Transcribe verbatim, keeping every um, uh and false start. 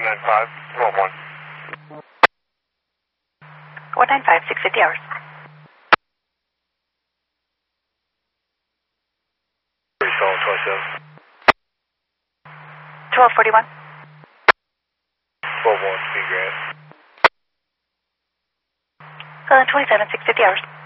nine five, twelve one. one nine five, six fifty hours. twenty-seven. twelve forty-one. twelve one, speed grant. Uh, twenty-seven, six fifty hours.